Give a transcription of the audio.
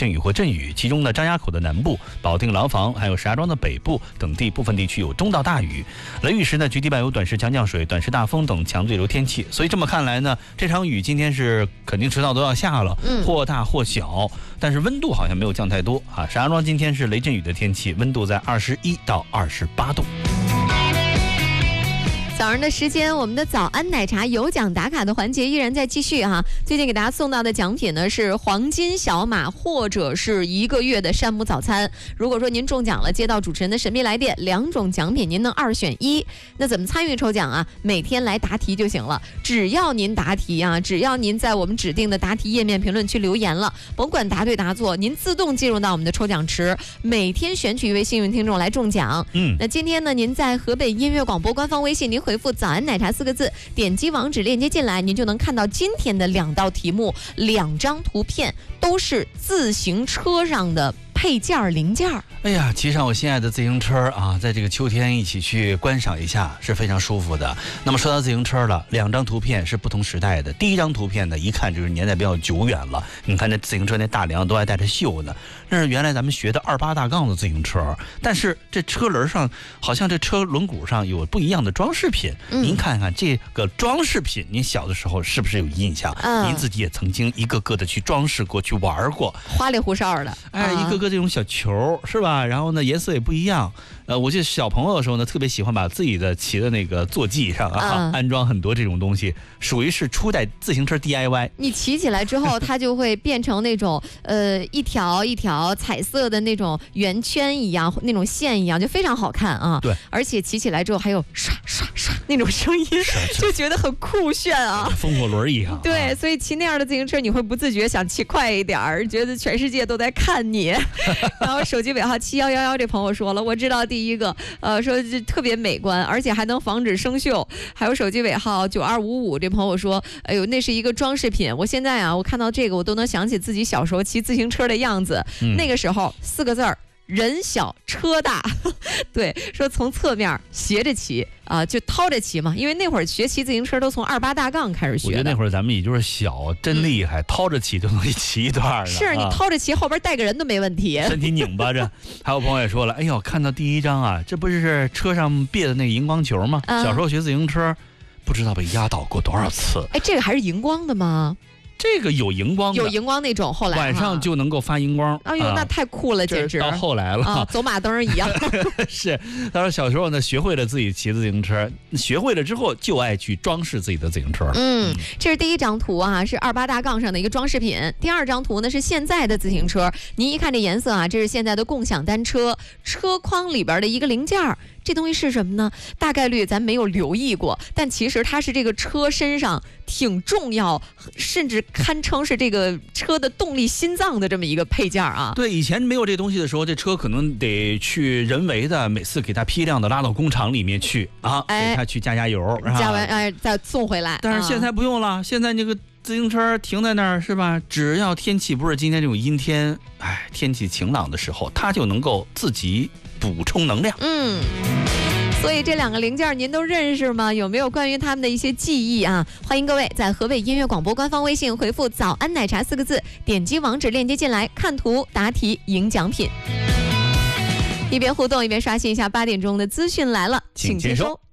阵雨或阵雨，其中呢张家口的南部、保定廊坊还有石家庄的北部等地部分地区有中到大雨。雷雨时呢，局地伴有短时强降水、短时大风等强对流天气。所以这么看来呢，这场雨今天是肯定迟早都要下了，或大或小，但是温度好像没有降太多啊。石家庄今天是雷阵雨的天气，温度在21到28度。 早上的时间，我们的早安奶茶有奖打卡的环节依然在继续哈。最近给大家送到的奖品呢是黄金小马或者是1个月的山姆早餐。如果说您中奖了，接到主持人的神秘来电，2种奖品您能2选1。那怎么参与抽奖啊？每天来答题就行了，只要您答题啊，只要您在我们指定的答题页面评论区留言了，甭管答对答错，您自动进入到我们的抽奖池，每天选取1位幸运听众来中奖。那今天呢，您在河北音乐广播官方微信您回复早安奶茶4个字，点击网址链接进来，您就能看到今天的2道题目，2张图片都是自行车上的配件零件。 哎呀，骑上我心爱的自行车啊，在这个秋天一起去观赏一下是非常舒服的。那么说到自行车了，2张图片是不同时代的。第一张图片呢，一看就是年代比较久远了。你看这自行车那大梁都还带着锈呢，那是原来咱们学的28大杠的自行车。但是这车轮上好像这车轮毂上有不一样的装饰品。您看看这个装饰品，您小的时候是不是有印象？您自己也曾经一个个的去装饰过，去玩过， 花里胡哨的。 哎，一个个这种小球是吧？然后呢，颜色也不一样。我记得小朋友的时候呢，特别喜欢把自己的骑的那个坐骑上安装很多这种东西，属于是初代自行车 DIY。 你骑起来之后，它就会变成那种一条一条彩色的那种圆圈一样，那种线一样，就非常好看啊。 对， 而且骑起来之后还有刷刷刷那种声音，就觉得很酷炫啊， 风火轮一样。 对，所以骑那样的自行车，你会不自觉想骑快一点儿，觉得全世界都在看你。然后手机尾号7111这朋友说了，我知道第一个说这特别美观，而且还能防止生锈。还有手机尾号9255这朋友说，哎呦，那是一个装饰品。我现在啊，我看到这个我都能想起自己小时候骑自行车的样子。那个时候4个字儿。人小车大，对，说从侧面斜着骑啊，就掏着骑嘛，因为那会儿学骑自行车都从28大杠开始学的。 我觉得那会儿咱们也就是小，真厉害，掏着骑就能骑一段了。 是你掏着骑，后边带个人都没问题， 身体拧巴着。还有朋友也说了，哎呦，看到第一张啊，这不是车上别的那个荧光球吗？小时候学自行车，不知道被压倒过多少次。 哎，这个还是荧光的吗？ 这个有荧光的， 有荧光那种，后来晚上就能够发荧光。 哎呦，那太酷了，简直！ 到后来了， 走马灯一样。 是，他说小时候呢，学会了自己骑自行车，学会了之后就爱去装饰自己的自行车。 这是第一张图啊，是28大杠上的一个装饰品。第2张图呢是现在的自行车，您一看这颜色啊，这是现在的共享单车，车筐里边的一个零件。这东西是什么呢？大概率咱没有留意过，但其实它是这个车身上挺重要，甚至堪称是这个车的动力心脏的这么一个配件啊。 对，以前没有这东西的时候，这车可能得去人为的每次给它批量的拉到工厂里面去啊，给它去加油， 加完再送回来。 但是现在不用了，现在这个自行车停在那儿是吧？只要天气不是今天这种阴天，天气晴朗的时候，它就能够自己补充能量。 所以这2个零件您都认识吗？有没有关于他们的一些记忆啊？欢迎各位在河北音乐广播官方微信回复早安奶茶4个字，点击网址链接进来，看图答题赢奖品。一边互动一边刷新一下8点钟的资讯来了，请接收。